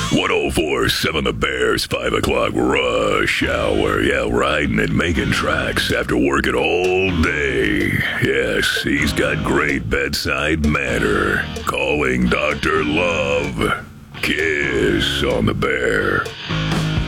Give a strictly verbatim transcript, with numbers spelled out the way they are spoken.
one oh four point seven The Bears, five o'clock rush hour. Yeah, riding and making tracks after working all day. Yes, he's got great bedside manner. Calling Doctor Love. Kiss on the Bear.